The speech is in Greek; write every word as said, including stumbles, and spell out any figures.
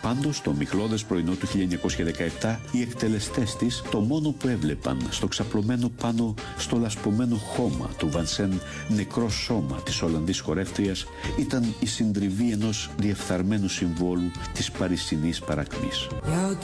Πάντως, το μιχλώδες πρωινό του χίλια εννιακόσια δεκαεπτά, οι εκτελεστές της το μόνο που έβλεπαν στο ξαπλωμένο πάνω στο λασπωμένο χώμα του Βανσέν νεκρό σώμα της Ολλανδής χορεύτριας ήταν η συντριβή ενός διεφθαρμένου συμβόλου της παρισινής παρακμής.